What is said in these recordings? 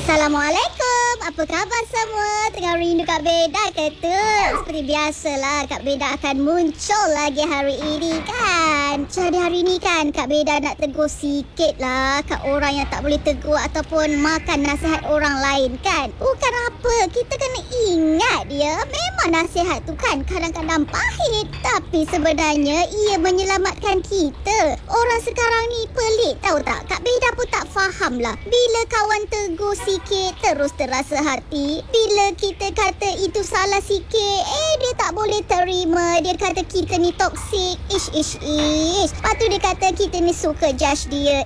Assalamualaikum. Apa khabar semua? Tengah rindu Kak Beda ke tu? Seperti biasalah, Kak Beda akan muncul lagi hari ini kan. Jadi hari ini kan Kak Beda nak tegur sikit lah kat orang yang tak boleh tegur ataupun makan nasihat orang lain kan. Bukan apa, kita kena ingat dia. Memang nasihat tu kan kadang-kadang pahit, tapi sebenarnya ia menyelamatkan kita. Orang sekarang ni pelik tahu tak? Kak Beda pun tak faham lah. Bila kawan tegur sikit terus terasa hati. Bila kita kata itu salah sikit, dia tak boleh terima. Dia kata kita ni toksik. Ish. Lepas tu dia kata kita ni suka judge dia.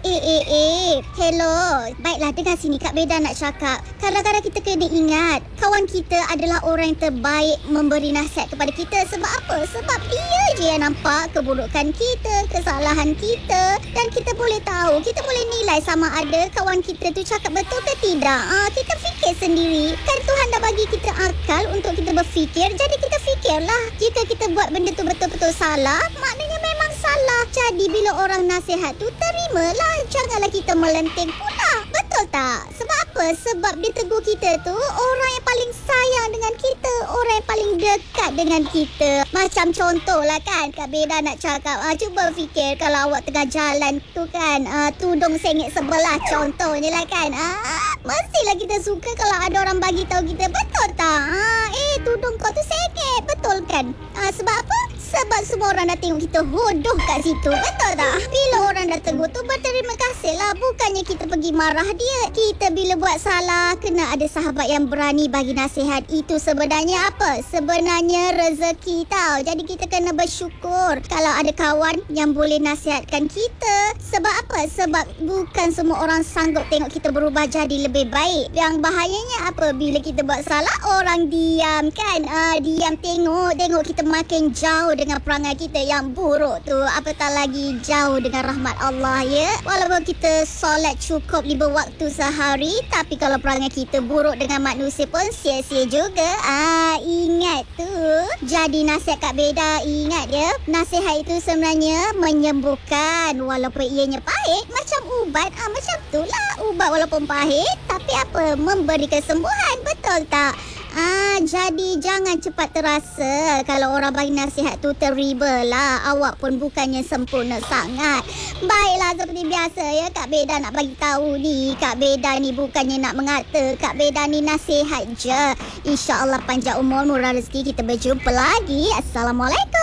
Hello. Baiklah, dengar sini Kak Beda nak cakap. Kadang-kadang kita kena ingat kawan kita adalah orang yang terbaik memberi nasihat kepada kita. Sebab apa? Sebab dia je yang nampak keburukan kita, kesalahan kita, dan kita boleh tahu, kita boleh nilai sama ada kawan kita tu cakap betul ke tidak. Kita fikir sendiri. Kan Tuhan dah bagi kita akal untuk kita berfikir. Jadi kita fikirlah. Jika kita buat benda tu betul-betul salah, maknanya memang salah. Jadi bila orang nasihat tu, terimalah. Janganlah kita melenting pula. Betul tak? Sebab apa? Sebab dia tegur kita tu orang yang paling sayang dengan kita, orang yang paling dekat dengan kita. Macam contohlah kan Kak Beda nak cakap, cuba fikir kalau awak tengah jalan tu kan, tudung sengit sebelah contohnya lah kan. Mestilah kita suka kalau ada orang bagi tahu kita, betul tak? Tudung kau tu sengit, betul kan? Sebab apa? Sebab semua orang dah tengok kita hodoh kat situ, betul tak? Bila orang dah tegur tu, berterima kasih lah. Bukannya kita pergi marah dia. Kita bila buat salah, kena ada sahabat yang berani bagi nasihat. Itu sebenarnya apa? Sebenarnya rezeki tau. Jadi kita kena bersyukur kalau ada kawan yang boleh nasihatkan kita. Sebab apa? Sebab bukan semua orang sanggup tengok kita berubah jadi lebih baik. Yang bahayanya apa? Bila kita buat salah, orang diam kan? Diam tengok kita makin jauh dengan perangai kita yang buruk tu. Apatah lagi jauh dengan rahmat Allah ya. Walaupun kita solat cukup 5 waktu sehari, tapi kalau perangai kita buruk dengan manusia pun sia-sia juga. Ingat tu. Jadi nasihat Kak Beda, ingat ya, nasihat itu sebenarnya menyembuhkan walaupun ianya pahit. Macam ubat, macam tu lah. Ubat walaupun pahit, tapi apa? Memberi kesembuhan, betul tak? Jadi jangan cepat terasa. Kalau orang bagi nasihat tu, terimalah. Awak pun bukannya sempurna sangat. Baiklah, seperti biasa ya, Kak Beda nak bagi tahu ni, Kak Beda ni bukannya nak mengata, Kak Beda ni nasihat je. InsyaAllah panjang umur, murah rezeki. Kita berjumpa lagi. Assalamualaikum.